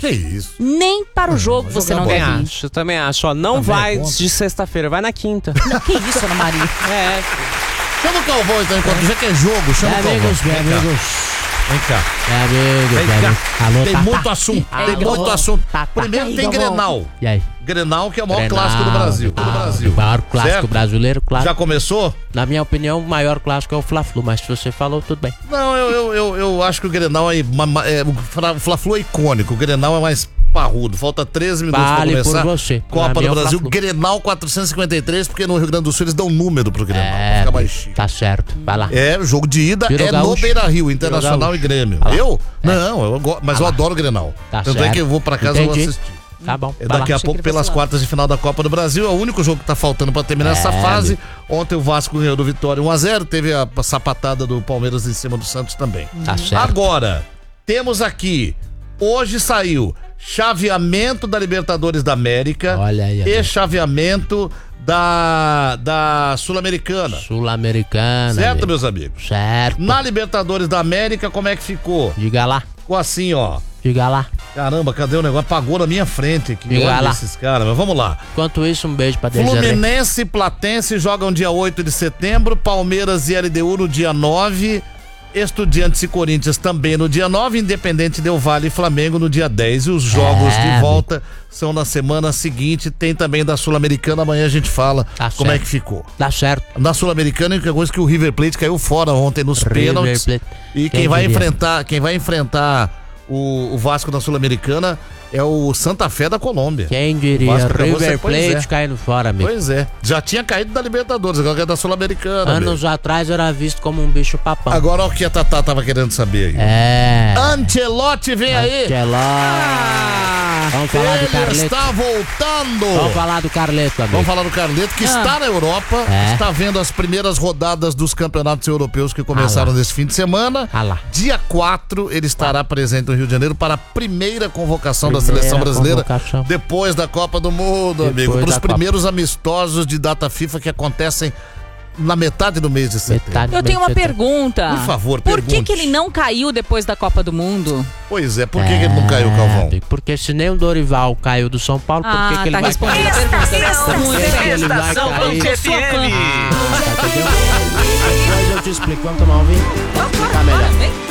Que isso? Nem para o jogo você não deve ir. Eu também acho. Ó, não vai de sexta-feira, vai na quinta. Não, que isso, Ana Maria? Chama o Calvão então, enquanto já que é jogo, chama o Calvão. Vem cá. Vem cá. Alô, Tem muito assunto. Tem muito assunto. Primeiro tem Grenal. E aí? Grenal, que é o maior clássico do Brasil. O maior clássico brasileiro, claro. Já começou? Na minha opinião, o maior clássico é o Fla-Flu, mas se você falou, tudo bem. Não, eu acho que o Grenal o Fla-Flu é icônico. O Grenal é mais parrudo. Falta 13 minutos pra começar. Por você. Copa do Brasil, Grenal 453, porque no Rio Grande do Sul eles dão número pro Grenal. Fica mais chique. Tá certo, vai lá. O jogo de ida no Beira-Rio, Internacional e Grêmio. Eu? Não, mas eu adoro o Grenal. Tanto é que eu vou pra casa e vou assistir. Tá bom. Daqui a pouco, pelas quartas de final da Copa do Brasil, é o único jogo que tá faltando pra terminar essa fase. Ontem o Vasco ganhou do Vitória 1-0, teve a sapatada do Palmeiras em cima do Santos também. Tá certo. Agora, temos aqui, hoje saiu chaveamento da Libertadores da América. Olha aí. E chaveamento da Sul-Americana. Sul-Americana. Certo, meus amigos? Certo. Na Libertadores da América, como é que ficou? Diga lá. Ficou assim, ó. Diga lá. Caramba, cadê o negócio? Apagou na minha frente aqui. Diga Olha lá. esses caras, mas vamos lá. Enquanto isso, um beijo pra Desirê. Fluminense e Platense jogam dia 8 de setembro, Palmeiras e LDU no dia 9, Estudiantes e Corinthians também no dia 9, Independente Del Valle e Flamengo no dia 10. E os jogos de volta são na semana seguinte. Tem também da Sul-Americana, amanhã a gente fala como é que ficou. Tá certo. Na Sul-Americana, que é coisa que o River Plate caiu fora ontem nos pênaltis. E quem vai enfrentar o Vasco na Sul-Americana é o Santa Fé da Colômbia. Quem diria? River Plate caindo fora, amigo. Pois é. Já tinha caído da Libertadores, agora que é da Sul-Americana. Anos atrás era visto como um bicho papão. Agora olha o que a Tatá tava querendo saber aí. Ancelotti vem aí. Vamos falar do Carleto. Está voltando. Vamos falar do Carleto, amigo. Vamos falar do Carleto, que está na Europa. Está vendo as primeiras rodadas dos campeonatos europeus que começaram nesse fim de semana. Dia 4, ele estará presente no Rio de Janeiro para a primeira convocação da seleção brasileira depois da Copa do Mundo, amigo. Para os primeiros amistosos de data FIFA que acontecem na metade do mês de setembro. Eu tenho uma pergunta. Por favor, Por que ele não caiu depois da Copa do Mundo? Pois é, por que ele não caiu, Calvão? Porque se nem o Dorival caiu do São Paulo, por que ele vai cair? Estação FM. Depois eu te explico. Vamos tomar um vinho? Vamos ficar melhor.